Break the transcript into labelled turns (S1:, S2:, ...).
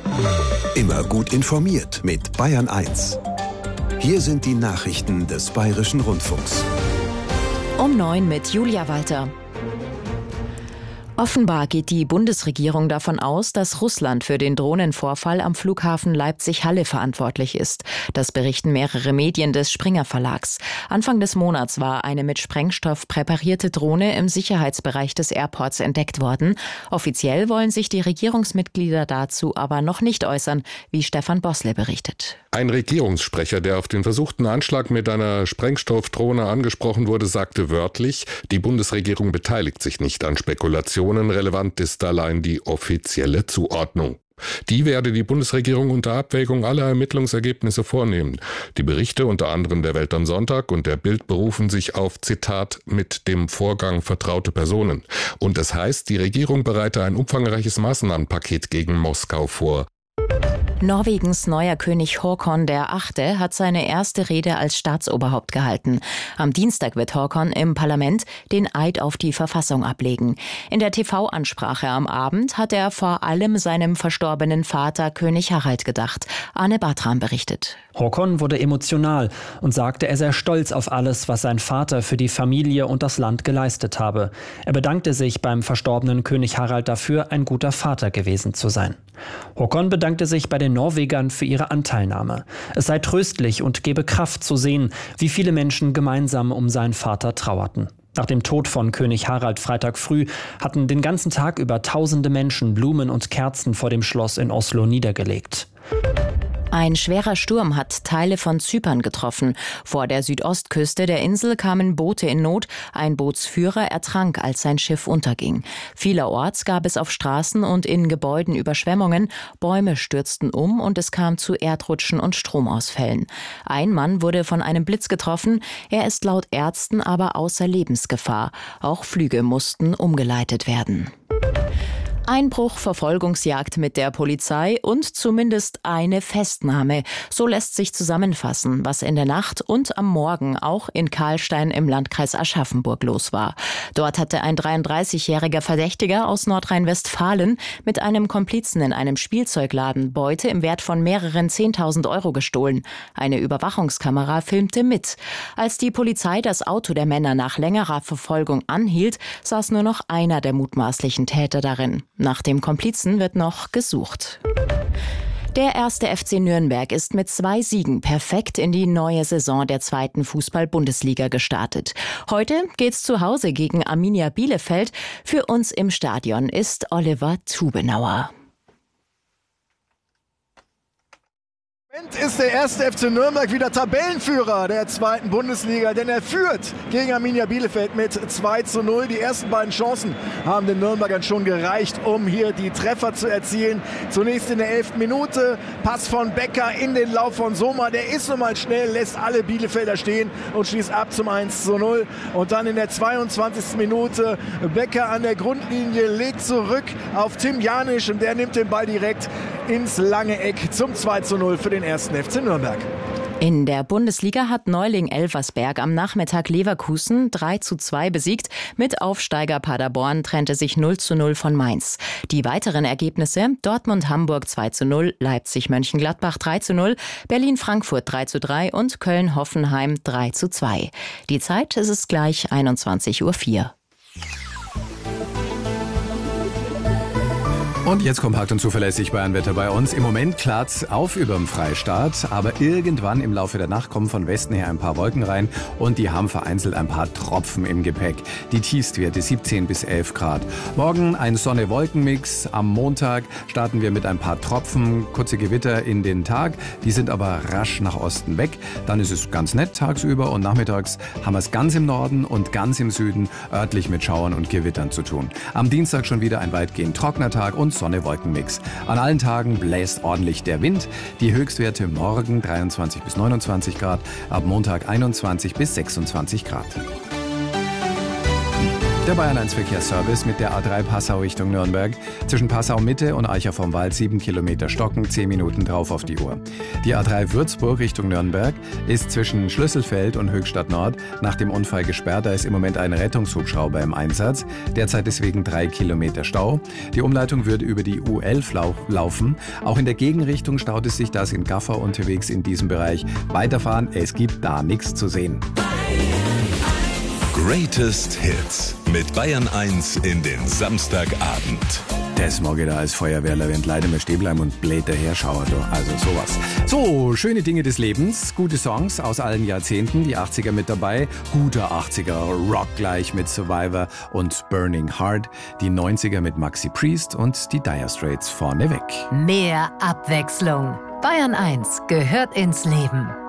S1: Immer gut informiert mit Bayern 1. Hier sind die Nachrichten des Bayerischen Rundfunks.
S2: Um 9 mit Julia Walter. Offenbar geht die Bundesregierung davon aus, dass Russland für den Drohnenvorfall am Flughafen Leipzig-Halle verantwortlich ist. Das berichten mehrere Medien des Springer Verlags. Anfang des Monats war eine mit Sprengstoff präparierte Drohne im Sicherheitsbereich des Airports entdeckt worden. Offiziell wollen sich die Regierungsmitglieder dazu aber noch nicht äußern, wie Stefan Bossle berichtet.
S3: Ein Regierungssprecher, der auf den versuchten Anschlag mit einer Sprengstoffdrohne angesprochen wurde, sagte wörtlich, die Bundesregierung beteiligt sich nicht an Spekulationen. Relevant ist allein die offizielle Zuordnung. Die werde die Bundesregierung unter Abwägung aller Ermittlungsergebnisse vornehmen. Die Berichte unter anderem der Welt am Sonntag und der Bild berufen sich auf, Zitat, mit dem Vorgang vertraute Personen. Und es heißt, die Regierung bereite ein umfangreiches Maßnahmenpaket gegen Moskau vor.
S2: Norwegens neuer König Håkon VIII. Hat seine erste Rede als Staatsoberhaupt gehalten. Am Dienstag wird Håkon im Parlament den Eid auf die Verfassung ablegen. In der TV-Ansprache am Abend hat er vor allem seinem verstorbenen Vater König Harald gedacht. Arne Bartram berichtet.
S4: Håkon wurde emotional und sagte, er sei stolz auf alles, was sein Vater für die Familie und das Land geleistet habe. Er bedankte sich beim verstorbenen König Harald dafür, ein guter Vater gewesen zu sein. Håkon bedankte sich bei den Norwegern für ihre Anteilnahme. Es sei tröstlich und gebe Kraft zu sehen, wie viele Menschen gemeinsam um seinen Vater trauerten. Nach dem Tod von König Harald Freitag früh hatten den ganzen Tag über tausende Menschen Blumen und Kerzen vor dem Schloss in Oslo niedergelegt.
S2: Ein schwerer Sturm hat Teile von Zypern getroffen. Vor der Südostküste der Insel kamen Boote in Not. Ein Bootsführer ertrank, als sein Schiff unterging. Vielerorts gab es auf Straßen und in Gebäuden Überschwemmungen. Bäume stürzten um und es kam zu Erdrutschen und Stromausfällen. Ein Mann wurde von einem Blitz getroffen. Er ist laut Ärzten aber außer Lebensgefahr. Auch Flüge mussten umgeleitet werden. Einbruch, Verfolgungsjagd mit der Polizei und zumindest eine Festnahme. So lässt sich zusammenfassen, was in der Nacht und am Morgen auch in Karlstein im Landkreis Aschaffenburg los war. Dort hatte ein 33-jähriger Verdächtiger aus Nordrhein-Westfalen mit einem Komplizen in einem Spielzeugladen Beute im Wert von mehreren 10.000 Euro gestohlen. Eine Überwachungskamera filmte mit. Als die Polizei das Auto der Männer nach längerer Verfolgung anhielt, saß nur noch einer der mutmaßlichen Täter darin. Nach dem Komplizen wird noch gesucht. Der 1. FC Nürnberg ist mit 2 Siegen perfekt in die neue Saison der 2. Fußball-Bundesliga gestartet. Heute geht's zu Hause gegen Arminia Bielefeld. Für uns im Stadion ist Oliver Tubenauer.
S5: Ist der 1. FC Nürnberg wieder Tabellenführer der 2. Bundesliga, denn er führt gegen Arminia Bielefeld mit 2:0. Die ersten beiden Chancen haben den Nürnbergern schon gereicht, um hier die Treffer zu erzielen. Zunächst in der 11. Minute, Pass von Becker in den Lauf von Sommer. Der ist nun mal schnell, lässt alle Bielefelder stehen und schließt ab zum 1:0. Und dann in der 22. Minute, Becker an der Grundlinie, legt zurück auf Tim Janisch und der nimmt den Ball direkt ins lange Eck zum 2:0 für den 1. FC Nürnberg.
S2: In der Bundesliga hat Neuling Elversberg am Nachmittag Leverkusen 3:2 besiegt. Mit Aufsteiger Paderborn trennte sich 0:0 von Mainz. Die weiteren Ergebnisse: Dortmund-Hamburg 2:0, Leipzig-Mönchengladbach 3:0, Berlin-Frankfurt 3:3 und Köln-Hoffenheim 3:2. Die Zeit ist es gleich 21:04 Uhr.
S6: Und jetzt kompakt und zuverlässig Bayernwetter bei uns. Im Moment klart's auf überm Freistaat, aber irgendwann im Laufe der Nacht kommen von Westen her ein paar Wolken rein und die haben vereinzelt ein paar Tropfen im Gepäck. Die Tiefstwerte 17 bis 11 Grad. Morgen ein Sonne-Wolken-Mix. Am Montag starten wir mit ein paar Tropfen, kurze Gewitter in den Tag. Die sind aber rasch nach Osten weg. Dann ist es ganz nett tagsüber und nachmittags haben wir es ganz im Norden und ganz im Süden örtlich mit Schauern und Gewittern zu tun. Am Dienstag schon wieder ein weitgehend trockener Tag und Sonne-Wolken-Mix. An allen Tagen bläst ordentlich der Wind. Die Höchstwerte morgen 23 bis 29 Grad, ab Montag 21 bis 26 Grad. Der Bayern 1 Verkehrsservice mit der A3 Passau Richtung Nürnberg. Zwischen Passau Mitte und Eicher vom Wald 7 Kilometer Stocken, 10 Minuten drauf auf die Uhr. Die A3 Würzburg Richtung Nürnberg ist zwischen Schlüsselfeld und Höchstadt Nord nach dem Unfall gesperrt. Da ist im Moment ein Rettungshubschrauber im Einsatz. Derzeit deswegen 3 Kilometer Stau. Die Umleitung würde über die U11 laufen. Auch in der Gegenrichtung staut es sich, da sind Gaffer unterwegs in diesem Bereich. Weiterfahren, es gibt da nichts zu sehen.
S1: Greatest Hits mit Bayern 1 in den Samstagabend.
S6: Das mag ich da als Feuerwehrler, wenn leider mal stehen bleiben und blöd daher schauen. Also sowas. So, schöne Dinge des Lebens, gute Songs aus allen Jahrzehnten, die 80er mit dabei, guter 80er Rock gleich mit Survivor und Burning Heart, die 90er mit Maxi Priest und die Dire Straits vorneweg.
S7: Mehr Abwechslung. Bayern 1 gehört ins Leben.